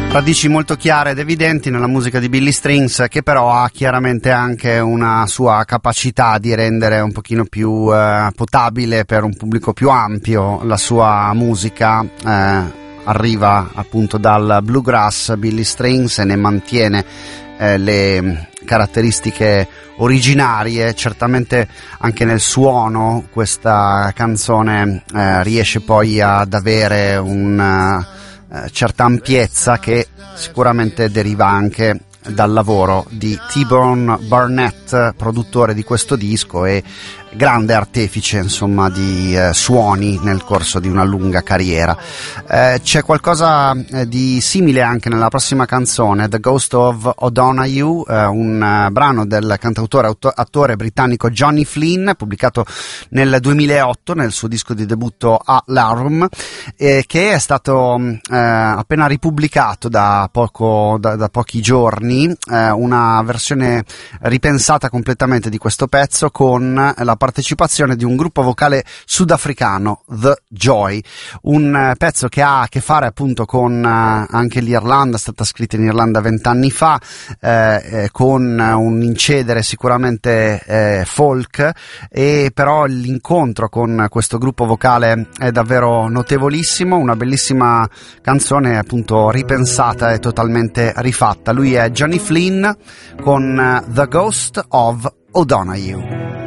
Radici molto chiare ed evidenti nella musica di Billy Strings, che però ha chiaramente anche una sua capacità di rendere un pochino più potabile per un pubblico più ampio la sua musica. Arriva appunto dal bluegrass Billy Strings e ne mantiene le caratteristiche originarie. Certamente anche nel suono questa canzone riesce poi ad avere una certa ampiezza che sicuramente deriva anche dal lavoro di T-Bone Burnett, produttore di questo disco e grande artefice insomma di suoni nel corso di una lunga carriera. C'è qualcosa di simile anche nella prossima canzone, The Ghost of O'Donoghue, un brano del cantautore attore britannico Johnny Flynn, pubblicato nel 2008 nel suo disco di debutto Alarm, che è stato appena ripubblicato da pochi giorni, una versione ripensata completamente di questo pezzo con la partecipazione di un gruppo vocale sudafricano, The Joy, un pezzo che ha a che fare appunto con anche l'Irlanda, è stata scritta in Irlanda 20 anni fa, con un incedere sicuramente folk, e però l'incontro con questo gruppo vocale è davvero notevolissimo, una bellissima canzone appunto ripensata e totalmente rifatta. Lui è Johnny Flynn con The Ghost of O'Donoghue.